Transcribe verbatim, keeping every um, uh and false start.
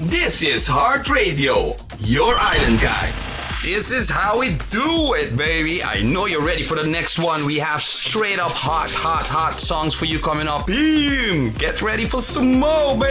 This is Heart Radio, your island guide. This is how we do it, baby. I know you're ready for the next one. We have straight up hot, hot, hot songs for you coming up. Boom! Get ready for some more, baby.